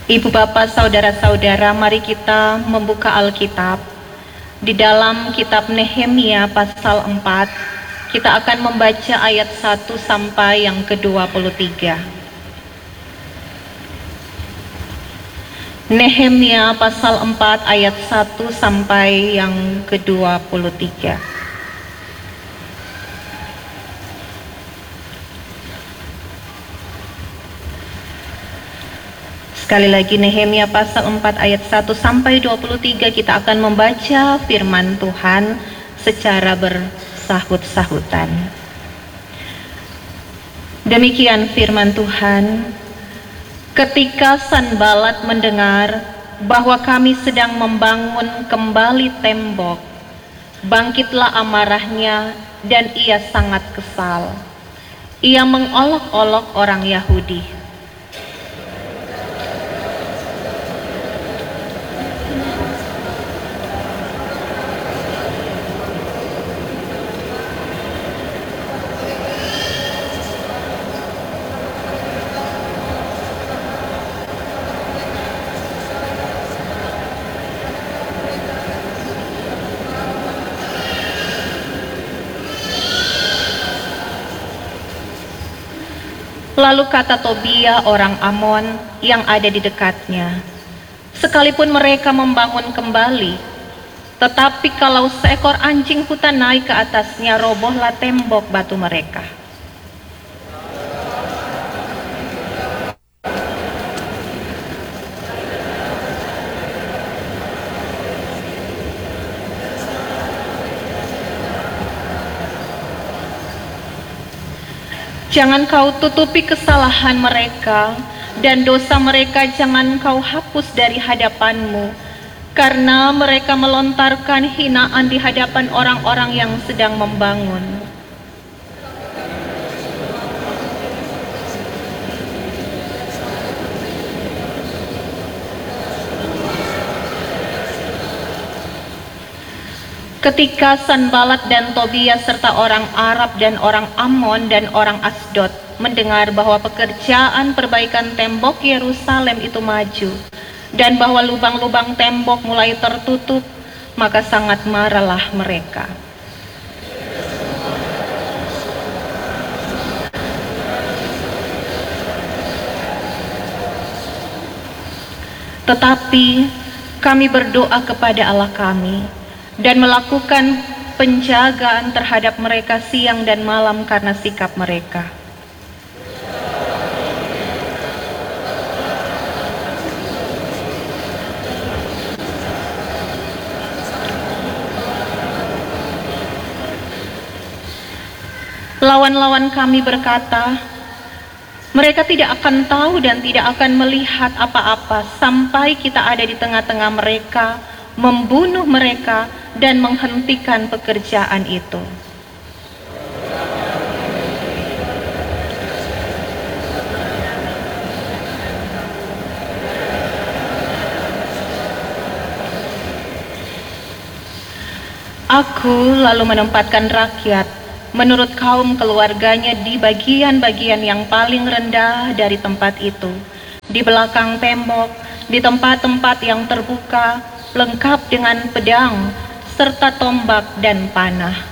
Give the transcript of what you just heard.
Ibu bapak, saudara-saudara, mari kita membuka Alkitab. Di dalam kitab Nehemia pasal 4, kita akan membaca ayat 1 sampai yang ke-23. Nehemia pasal 4 ayat 1 sampai yang ke-23. Sekali lagi, Nehemia pasal 4 ayat 1 sampai 23, kita akan membaca firman Tuhan secara bersahut-sahutan. Demikian firman Tuhan. Ketika Sanbalat mendengar bahwa kami sedang membangun kembali tembok, bangkitlah amarahnya dan ia sangat kesal. Ia mengolok-olok orang Yahudi. Lalu kata Tobia orang Amon yang ada di dekatnya, sekalipun mereka membangun kembali, tetapi kalau seekor anjing hutan naik ke atasnya, robohlah tembok batu mereka. Jangan kau tutupi kesalahan mereka, dan dosa mereka jangan kau hapus dari hadapanmu, karena mereka melontarkan hinaan di hadapan orang-orang yang sedang membangun. Ketika Sanbalat dan Tobia serta orang Arab dan orang Ammon dan orang Asdod mendengar bahwa pekerjaan perbaikan tembok Yerusalem itu maju dan bahwa lubang-lubang tembok mulai tertutup, maka sangat marahlah mereka. Tetapi kami berdoa kepada Allah kami dan melakukan penjagaan terhadap mereka siang dan malam karena sikap mereka. Lawan-lawan kami berkata, mereka tidak akan tahu dan tidak akan melihat apa-apa sampai kita ada di tengah-tengah mereka, membunuh mereka dan menghentikan pekerjaan itu. Aku lalu menempatkan rakyat menurut kaum keluarganya di bagian-bagian yang paling rendah dari tempat itu, di belakang tembok, di tempat-tempat yang terbuka, lengkap dengan pedang serta tombak dan panah.